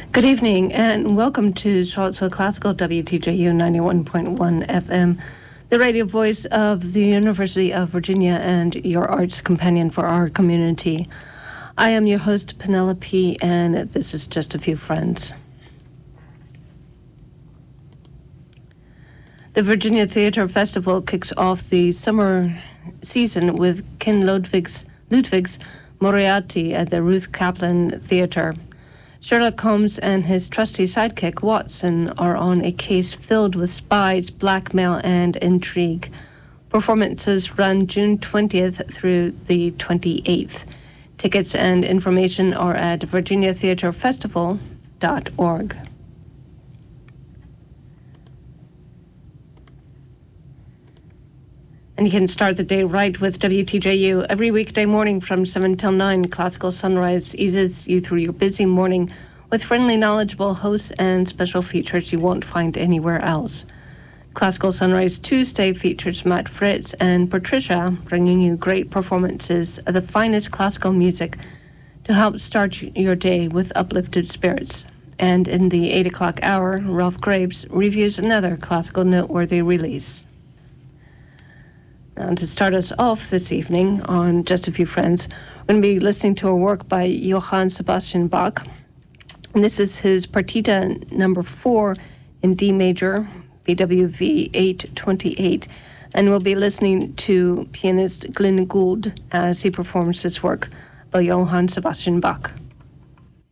Good evening and welcome to Charlottesville Classical WTJU 91.1 FM, the radio voice of the University of Virginia and your arts companion for our community. I am your host, Penelope, and this is Just a Few Friends. The Virginia Theatre Festival kicks off the summer season with Ken Ludwig's Moriarty at the Ruth Kaplan Theatre. Sherlock Holmes and his trusty sidekick, Watson, are on a case filled with spies, blackmail, and intrigue. Performances run June 20th through the 28th. Tickets and information are at virginiatheatrefestival.org. And you can start the day right with WTJU. Every weekday morning from 7 till 9, Classical Sunrise eases you through your busy morning with friendly, knowledgeable hosts and special features you won't find anywhere else. Classical Sunrise Tuesday features Matt Fritz and Patricia, bringing you great performances of the finest classical music to help start your day with uplifted spirits. And in the 8 o'clock hour, Ralph Graves reviews another classical noteworthy release. And to start us off this evening on Just a Few Friends, we're going to be listening to a work by Johann Sebastian Bach. And this is his Partita number 4 in D major, BWV 828. And we'll be listening to pianist Glenn Gould as he performs this work by Johann Sebastian Bach.